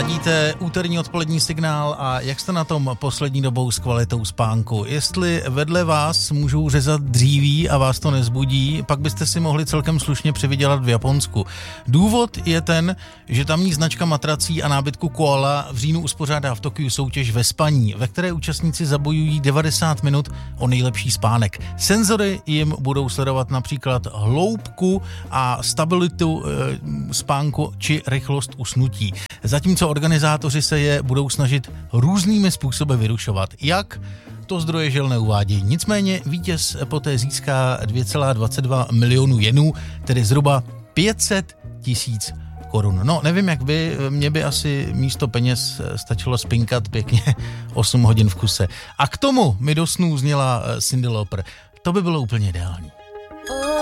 Ladíte úterní odpolední signál a jak jste na tom poslední dobou s kvalitou spánku? Jestli vedle vás můžou řezat dříví a vás to nezbudí, pak byste si mohli celkem slušně přivydělat v Japonsku. Důvod je ten, že tamní značka matrací a nábytku Koala v říjnu uspořádá v Tokiu soutěž ve spaní, ve které účastníci zabojují 90 minut o nejlepší spánek. Senzory jim budou sledovat například hloubku a stabilitu spánku či rychlost usnutí. Zatímco organizátoři se je budou snažit různými způsoby vyrušovat. Jak? To zdroje žel neuvádějí. Nicméně vítěz poté získá 2,22 milionů jenů, tedy zhruba 500 000 korun. No, nevím jak vy, mě by asi místo peněz stačilo spinkat pěkně 8 hodin v kuse. A k tomu mi do snů zněla Cyndi Lauper. To by bylo úplně ideální.